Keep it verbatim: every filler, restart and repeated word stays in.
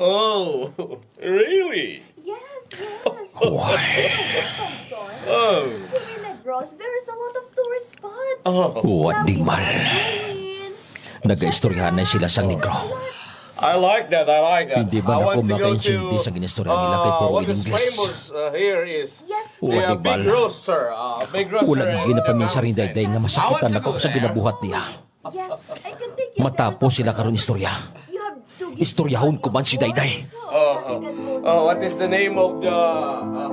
Oh, really? Yes, yes. Why? Thompson, Oh. here in Negros, there is a lot of tourist spots. Oh, What di man. Ruins. Nag-istoryahan na sila sang negro. I like that. I like that. Hindi ba I na want ako to go makaintindi to, sa ginistorya nila kay uh, puro what in is English. famous uh, here is Yes, the What uh, di big bala? roaster. Uh, big roaster. Wala in- nang ginapamin sa rin in dayday nga I masakitan want to ako go sa there. ginabuhat niya. yes. I can take you. Matapos sila karon istorya. You have to give Istoryahon ko man si Dayday. Oh, oh, oh, what is the name of the uh,